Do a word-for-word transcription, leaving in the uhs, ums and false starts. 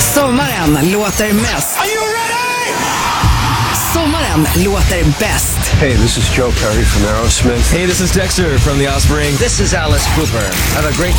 Sommaren låter mest. Are you ready? Sommaren låter bäst. Hey, this is Joe Perry from Aerosmith. Hey, this is Dexter from The Offspring. This is Alice Cooper. Have a great